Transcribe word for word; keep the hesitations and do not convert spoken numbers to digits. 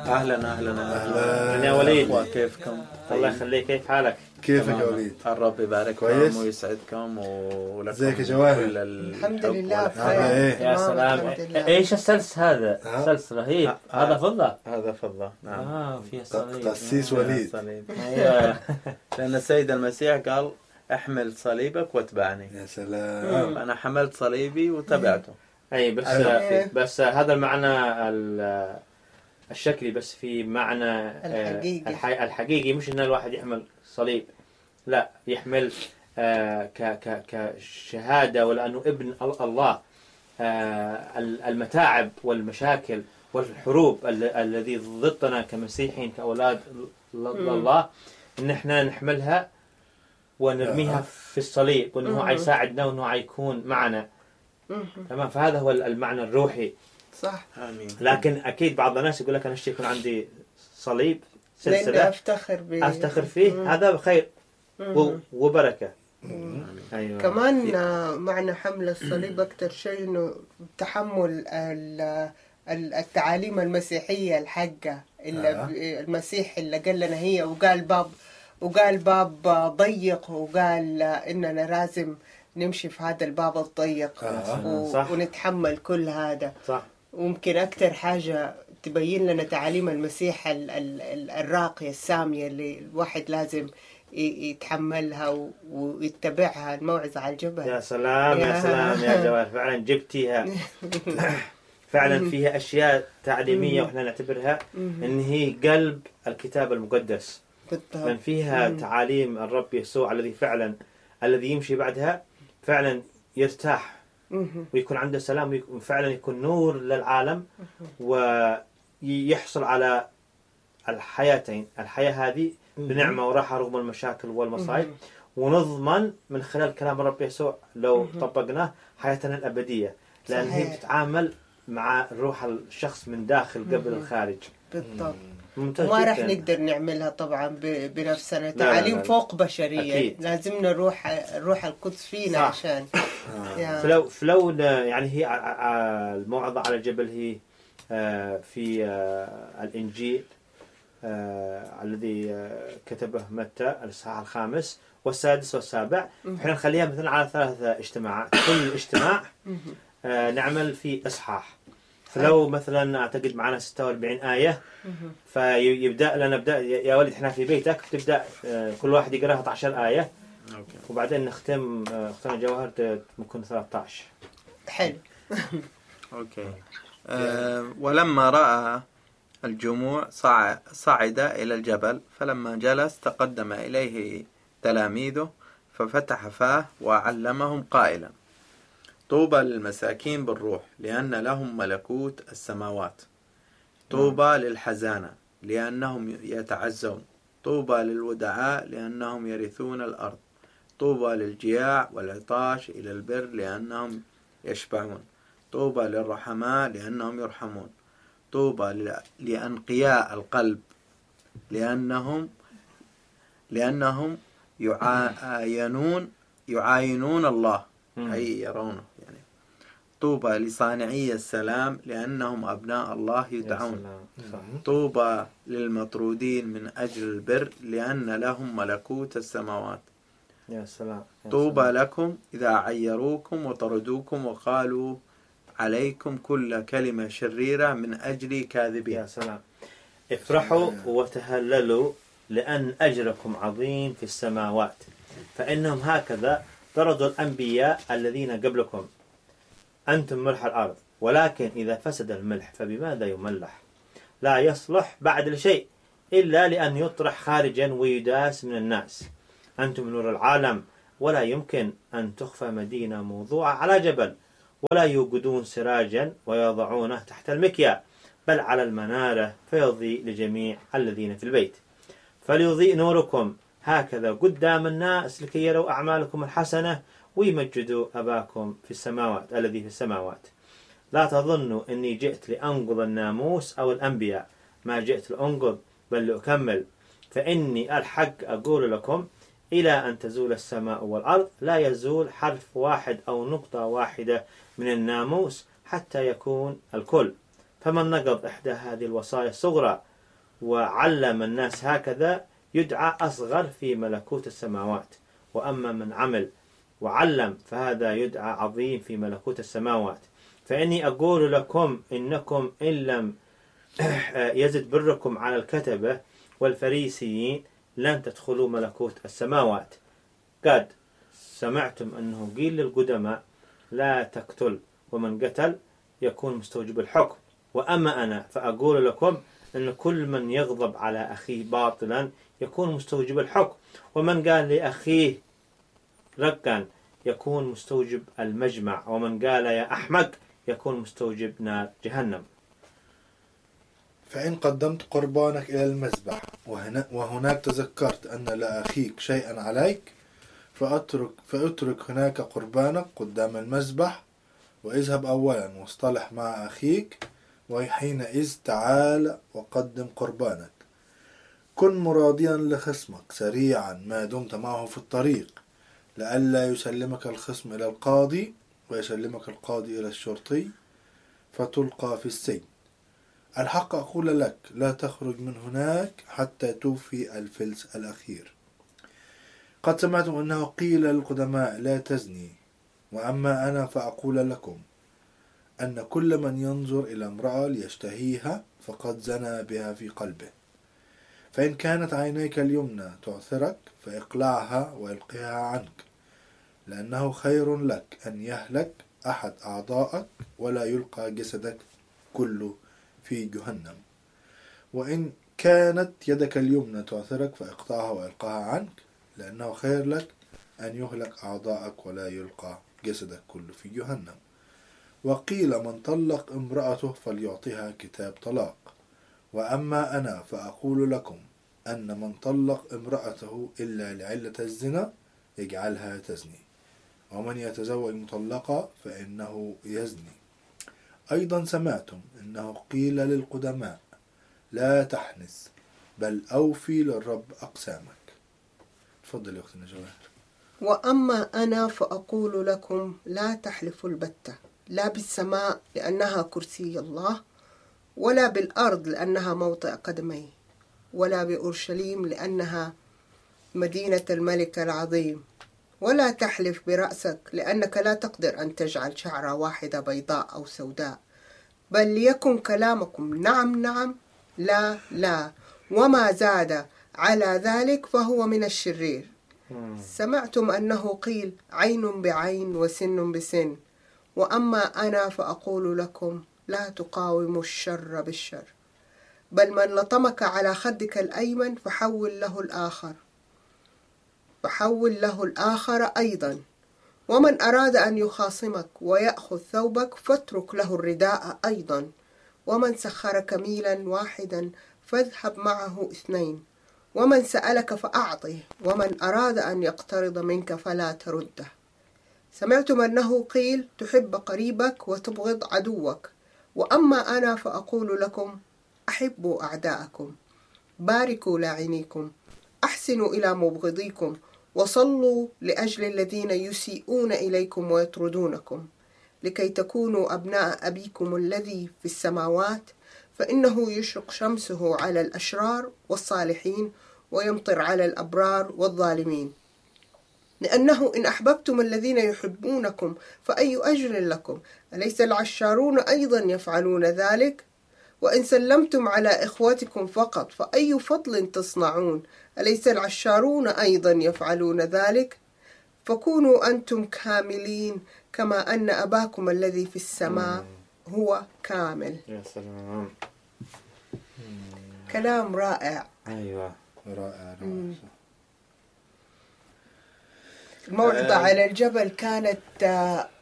أهلا أهلا أهلا يا وليد، كيفكم؟ الله يخليك، كيف حالك؟ كيفك يا وليد؟ الرب يبارككم ويسعدكم ولكم. ازيك يا جواهر؟ الحمد لله بخير. يا سلام. ايش السلس هذا؟ سلس رهيب. هذا فضة. هذا فضة. نعم. اه فيها صليب. قسيس وليد. ايوه. لأن السيد المسيح قال احمل صليبك واتبعني. يا سلام. أنا حملت صليبي وتبعته. اي بس بس هذا المعنى الشكلي، بس في معنى الحقيقي, الحقيقي مش ان الواحد يحمل صليب، لا، يحمل آه ك ك كشهاده ولانه ابن الله. آه المتاعب والمشاكل والحروب ال الذي ضدنا كمسيحيين كاولاد الله، ان احنا نحملها ونرميها في الصليب، وانه حيساعدنا وانه حيكون معنا. تمام. فهذا هو المعنى الروحي. صح. آمين. لكن اكيد بعض الناس يقول لك انا اشتي يكون عندي صليب سلسله افتخر به افتخر فيه. مم. هذا خير وبركه. أيوة. كمان معنى حمل الصليب اكثر شيء انه تحمل التعاليم المسيحيه الحقه اللي آه. المسيح اللي قال لنا هي، وقال باب وقال باب ضيق، وقال اننا لازم نمشي في هذا الباب الضيق. آه. و... ونتحمل كل هذا. صح. وممكن أكتر حاجة تبين لنا تعاليم المسيح ال... ال... الراقية السامية اللي الواحد لازم يتحملها و... ويتبعها، الموعظة على الجبل. يا سلام يا, يا سلام يا جوال، فعلا جبتيها. فعلا فيها أشياء تعليمية وإحنا نعتبرها إن هي قلب الكتاب المقدس. من فيها تعاليم الرب يسوع الذي فعلا الذي يمشي بعدها فعلا يرتاح ويكون عنده سلام، وفعلا يكون نور للعالم ويحصل على الحياتين، الحياة هذه بنعمة وراحة رغم المشاكل والمصايب، ونضمن من خلال كلام الرب يسوع لو طبقناه حياتنا الأبدية، لأن هي بتتعامل مع روح الشخص من داخل قبل الخارج. بالضبط. وما راح نقدر نعملها طبعا بنفسنا، تعاليم فوق بشرية. أكيد. لازمنا الروح الروح القدس فينا. صح. عشان يعني. فلو فلو يعني هي الموعظة على الجبل هي في الإنجيل الذي كتبه متى الإصحاح الخامس والسادس والسابع. احنا نخليها مثلا على ثلاثة اجتماعات، كل اجتماع نعمل فيه إصحاح. فلو مثلا اعتقد معنا ستة وأربعين آية، فيبدأ لنا نبدأ يا ولد احنا في بيتك تبدأ كل واحد يقرأ اثنتي عشرة آية. أوكي. وبعدين نختم اختنا جواهر ممكن ثلاثة عشر. حلو. اوكي. أه ولما رأى الجموع صعد إلى الجبل، فلما جلس تقدم إليه تلاميذه ففتح فاه وعلمهم قائلا: طوبى للمساكين بالروح لأن لهم ملكوت السماوات. طوبى للحزانة لأنهم يتعزون. طوبى للودعاء لأنهم يرثون الأرض. طوبى للجياع والعطاش إلى البر لأنهم يشبعون. طوبى للرحماء لأنهم يرحمون. طوبى لأنقياء القلب لأنهم لأنهم يعاينون يعاينون الله، أي يرونه. يعني طوبى لصانعي السلام لأنهم أبناء الله يدعون. طوبى للمطرودين من أجل البر لأن لهم ملكوت السماوات. يا سلام. طوبى لكم إذا عيروكم وطردوكم وقالوا عليكم كل كلمة شريرة من أجل كاذبين. يا سلام. افرحوا وتهللوا لأن أجركم عظيم في السماوات، فإنهم هكذا طردوا الأنبياء الذين قبلكم. أنتم ملح الأرض، ولكن إذا فسد الملح فبماذا يملح؟ لا يصلح بعد لشيء إلا لأن يطرح خارجا ويداس من الناس. أنتم نور العالم، ولا يمكن أن تخفى مدينة موضوعة على جبل، ولا يوقدون سراجا ويضعونه تحت المكيال، بل على المنارة فيضيء لجميع الذين في البيت. فليضيء نوركم هكذا قدام الناس لكي يروا أعمالكم الحسنة ويمجدوا أباكم في السماوات الذي في السماوات. لا تظنوا أني جئت لأنقض الناموس أو الأنبياء، ما جئت لأنقض بل لأكمل. فإني الحق أقول لكم إلى أن تزول السماء والأرض لا يزول حرف واحد أو نقطة واحدة من الناموس حتى يكون الكل. فمن نقض إحدى هذه الوصايا الصغرى وعلم الناس هكذا يدعى أصغر في ملكوت السماوات. وأما من عمل وعلم فهذا يدعى عظيم في ملكوت السماوات. فإني أقول لكم إنكم إن لم يزد بركم على الكتبة والفريسيين لن تدخلوا ملكوت السماوات. قد سمعتم أنه قيل للقدماء لا تقتل ومن قتل يكون مستوجب الحكم. وأما أنا فأقول لكم أن كل من يغضب على أخيه باطلا يكون مستوجب الحكم، ومن قال لأخيه رقا يكون مستوجب المجمع، ومن قال يا أحمق يكون مستوجب نار جهنم. فإن قدمت قربانك إلى المذبح وهناك تذكرت أن لأخيك شيئا عليك فأترك, فأترك هناك قربانك قدام المذبح واذهب أولا واصطلح مع أخيك وحينئذ تعال وقدم قربانك. كن مراضيا لخصمك سريعا ما دمت معه في الطريق لئلا يسلمك الخصم إلى القاضي ويسلمك القاضي إلى الشرطي فتلقى في السجن. الحق أقول لك لا تخرج من هناك حتى توفي الفلس الأخير. قد سمعتم أنه قيل للقدماء لا تزني، وأما أنا فأقول لكم أن كل من ينظر إلى امرأة ليشتهيها فقد زنى بها في قلبه. فإن كانت عينيك اليمنى تعثرك فاقلعها والقها عنك، لأنه خير لك أن يهلك أحد أعضائك ولا يلقى جسدك كله في جهنم. وإن كانت يدك اليمنى تعثرك فاقطعها والقها عنك، لأنه خير لك أن يهلك أعضائك ولا يلقى جسدك كله في جهنم. وقيل من طلق امرأته فليعطيها كتاب طلاق. وأما أنا فأقول لكم أن من طلق امرأته إلا لعلة الزنا يجعلها تزني، ومن يتزوج مطلقة فإنه يزني. أيضا سمعتم أنه قيل للقدماء لا تحنث بل أوفي للرب أقسامك. تفضل يا أختنا جواهر. وأما أنا فأقول لكم لا تحلفوا البتة، لا بالسماء لأنها كرسي الله، ولا بالأرض لأنها موطئ قدميه، ولا بأورشليم لأنها مدينة الملك العظيم. ولا تحلف برأسك لأنك لا تقدر أن تجعل شعرة واحدة بيضاء أو سوداء، بل ليكن كلامكم نعم نعم لا لا، وما زاد على ذلك فهو من الشرير. سمعتم أنه قيل عين بعين وسن بسن، وأما أنا فأقول لكم لا تقاوموا الشر بالشر، بل من لطمك على خدك الأيمن فحول له الآخر فحول له الآخر أيضا. ومن أراد أن يخاصمك ويأخذ ثوبك فاترك له الرداء أيضا. ومن سخرك ميلا واحدا فاذهب معه اثنين. ومن سألك فأعطه، ومن أراد أن يقترض منك فلا ترده. سمعتم أنه قيل تحب قريبك وتبغض عدوك، وأما أنا فأقول لكم أحبوا أعداءكم، باركوا لاعنيكم، أحسنوا إلى مبغضيكم، وصلوا لأجل الذين يسيئون إليكم ويطردونكم، لكي تكونوا أبناء أبيكم الذي في السماوات، فإنه يشرق شمسه على الأشرار والصالحين ويمطر على الأبرار والظالمين. لأنه إن أحببتم الذين يحبونكم فأي أجر لكم؟ أليس العشارون أيضا يفعلون ذلك؟ وإن سلمتم على إخوتكم فقط فأي فضل تصنعون؟ أليس العشارون أيضا يفعلون ذلك؟ فكونوا أنتم كاملين كما أن أباكم الذي في السماء هو كامل. يا سلام. كلام رائع. أيوة رائع رائع. الموعظة على الجبل كانت